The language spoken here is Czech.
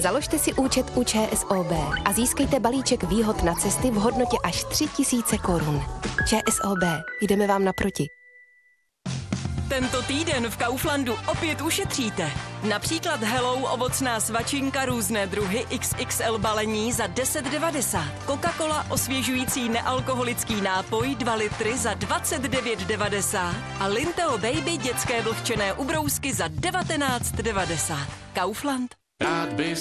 Založte si účet u ČSOB a získejte balíček výhod na cesty v hodnotě až 3 000 korun. ČSOB, jdeme vám naproti. Tento týden v Kauflandu opět ušetříte. Například Hello ovocná svačinka různé druhy XXL balení za 10,90. Coca-Cola osvěžující nealkoholický nápoj 2 litry za 29,90. A Linteo Baby dětské vlhčené ubrousky za 19,90. Kaufland. Rád bys